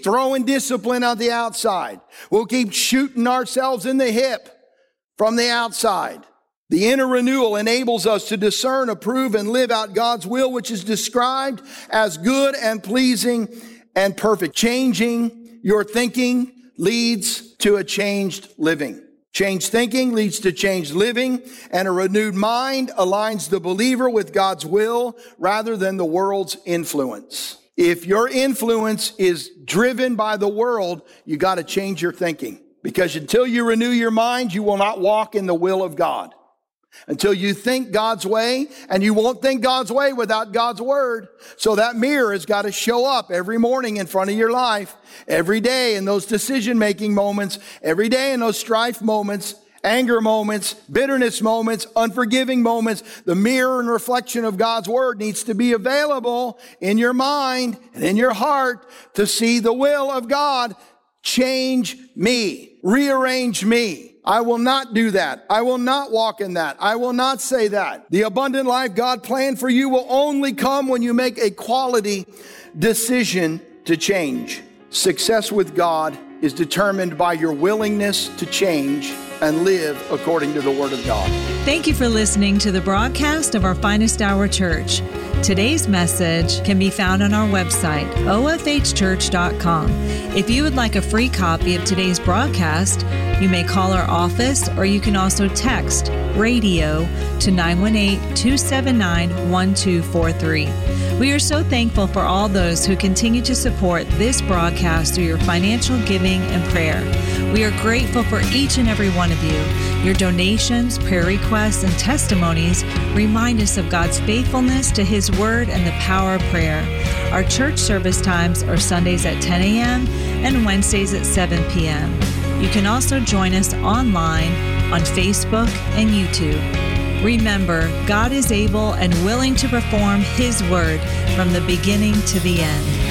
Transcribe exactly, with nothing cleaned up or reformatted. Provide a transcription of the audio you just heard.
throwing discipline on the outside. We'll keep shooting ourselves in the hip from the outside. The inner renewal enables us to discern, approve, and live out God's will, which is described as good and pleasing and perfect. Changing your thinking leads to a changed living. Changed thinking leads to changed living, and a renewed mind aligns the believer with God's will rather than the world's influence. If your influence is driven by the world, you got to change your thinking. Because until you renew your mind, you will not walk in the will of God. Until you think God's way, and you won't think God's way without God's word. So that mirror has got to show up every morning in front of your life, every day in those decision-making moments, every day in those strife moments, anger moments, bitterness moments, unforgiving moments. The mirror and reflection of God's word needs to be available in your mind and in your heart to see the will of God. Change me, rearrange me. I will not do that. I will not walk in that. I will not say that. The abundant life God planned for you will only come when you make a quality decision to change. Success with God is determined by your willingness to change and live according to the Word of God. Thank you for listening to the broadcast of our Finest Hour Church. Today's message can be found on our website, O F H church dot com. If you would like a free copy of today's broadcast, you may call our office, or you can also text radio to nine one eight, two seven nine, one two four three. We are so thankful for all those who continue to support this broadcast through your financial giving and prayer. We are grateful for each and every one of you. Your donations, prayer requests, and testimonies remind us of God's faithfulness to His Word and the power of prayer. Our church service times are Sundays at ten a.m. and Wednesdays at seven p.m. You can also join us online on Facebook and YouTube. Remember, God is able and willing to perform His Word from the beginning to the end.